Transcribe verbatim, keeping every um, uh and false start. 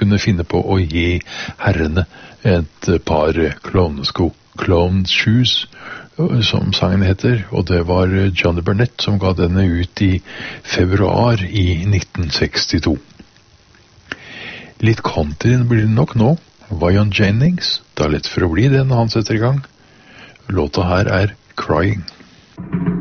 kunne finne på å gi herrene et par klovnesko, Clown Shoes, som sangen heter, og det var Johnny Burnett som ga denne ut i februar i nitten sekstito. Litt country blir det nok nå. Waylon Jennings, det er lett for å bli det når han setter i gang. Låta her er Crying.